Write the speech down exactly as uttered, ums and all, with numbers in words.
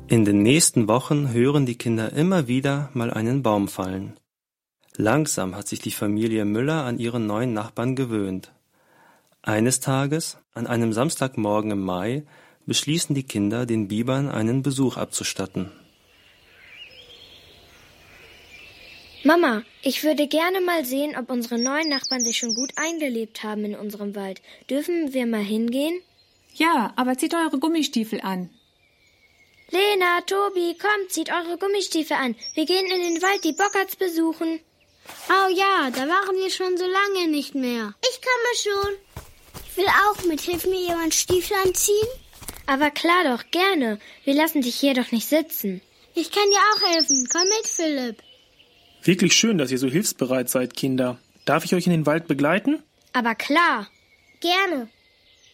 In den nächsten Wochen hören die Kinder immer wieder mal einen Baum fallen. Langsam hat sich die Familie Müller an ihren neuen Nachbarn gewöhnt. Eines Tages, an einem Samstagmorgen im Mai, beschließen die Kinder, den Bibern einen Besuch abzustatten. Mama, ich würde gerne mal sehen, ob unsere neuen Nachbarn sich schon gut eingelebt haben in unserem Wald. Dürfen wir mal hingehen? Ja, aber zieht eure Gummistiefel an. Lena, Tobi, kommt, zieht eure Gummistiefel an. Wir gehen in den Wald die Bockerts besuchen. Oh ja, da waren wir schon so lange nicht mehr. Ich komme schon. Ich will auch mit. Hilf mir jemand Stiefel anziehen? Aber klar doch, gerne. Wir lassen dich hier doch nicht sitzen. Ich kann dir auch helfen. Komm mit, Philipp. Wirklich schön, dass ihr so hilfsbereit seid, Kinder. Darf ich euch in den Wald begleiten? Aber klar. Gerne.